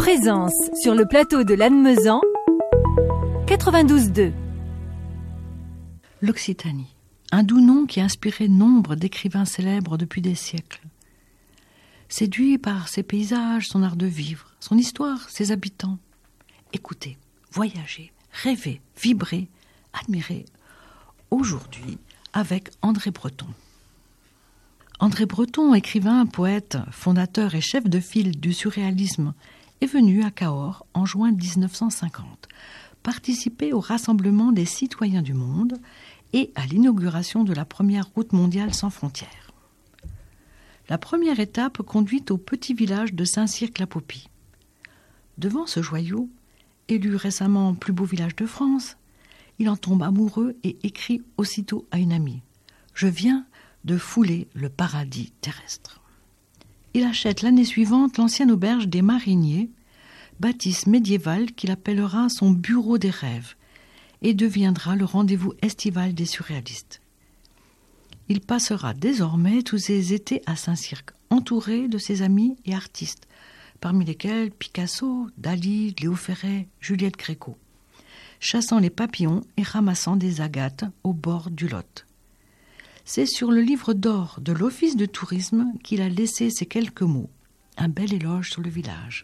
présence sur le plateau de Lannemezan, 92.2. L'Occitanie, un doux nom qui a inspiré nombre d'écrivains célèbres depuis des siècles. Séduit par ses paysages, son art de vivre, son histoire, ses habitants. Écoutez, voyagez, rêvez, vibrez, admirez. Aujourd'hui, avec André Breton. André Breton, écrivain, poète, fondateur et chef de file du surréalisme, est venu à Cahors en juin 1950, participer au rassemblement des citoyens du monde et à l'inauguration de la première route mondiale sans frontières. La première étape conduit au petit village de Saint-Cirq-la-Popie. Devant ce joyau, élu récemment plus beau village de France, il en tombe amoureux et écrit aussitôt à une amie « Je viens de fouler le paradis terrestre ». Il achète l'année suivante l'ancienne auberge des Mariniers, bâtisse médiévale qu'il appellera son bureau des rêves et deviendra le rendez-vous estival des surréalistes. Il passera désormais tous ses étés à Saint-Cirq, entouré de ses amis et artistes, parmi lesquels Picasso, Dali, Léo Ferré, Juliette Gréco, chassant les papillons et ramassant des agates au bord du Lot. C'est sur le livre d'or de l'Office de tourisme qu'il a laissé ces quelques mots, un bel éloge sur le village.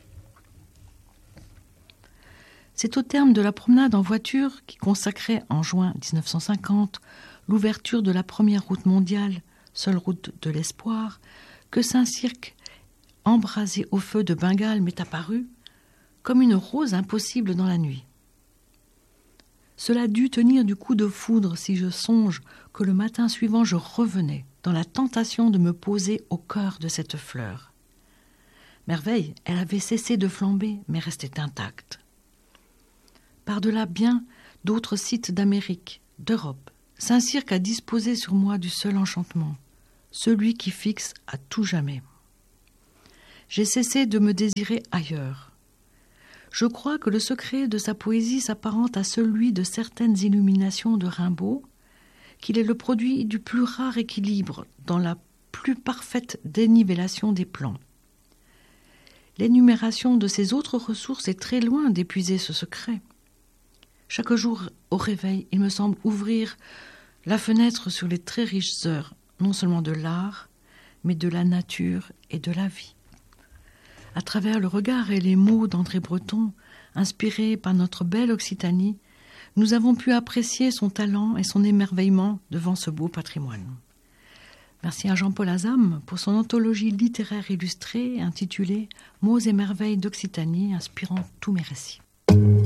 C'est au terme de la promenade en voiture qui consacrait en juin 1950 l'ouverture de la première route mondiale, seule route de l'espoir, que Saint-Cirq, embrasé au feu de Bengale, m'est apparu comme une rose impossible dans la nuit. Cela dut tenir du coup de foudre si je songe que le matin suivant je revenais dans la tentation de me poser au cœur de cette fleur. Merveille, elle avait cessé de flamber mais restait intacte. Par-delà bien d'autres sites d'Amérique, d'Europe, Saint-Cirq a disposé sur moi du seul enchantement, celui qui fixe à tout jamais. J'ai cessé de me désirer ailleurs. Je crois que le secret de sa poésie s'apparente à celui de certaines illuminations de Rimbaud, qu'il est le produit du plus rare équilibre dans la plus parfaite dénivellation des plans. L'énumération de ces autres ressources est très loin d'épuiser ce secret. Chaque jour, au réveil, il me semble ouvrir la fenêtre sur les très riches heures, non seulement de l'art, mais de la nature et de la vie. À travers le regard et les mots d'André Breton, inspirés par notre belle Occitanie, nous avons pu apprécier son talent et son émerveillement devant ce beau patrimoine. Merci à Jean-Paul Azam pour son anthologie littéraire illustrée intitulée « Mots et merveilles d'Occitanie » inspirant tous mes récits.